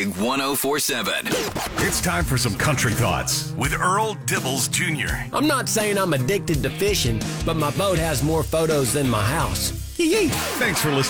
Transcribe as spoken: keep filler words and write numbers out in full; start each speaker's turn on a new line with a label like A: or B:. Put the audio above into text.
A: Big one oh four seven.
B: It's time for some country thoughts with Earl Dibbles Junior
C: I'm not saying I'm addicted to fishing, but my boat has more photos than my house. Yee-yee.
B: Thanks for listening.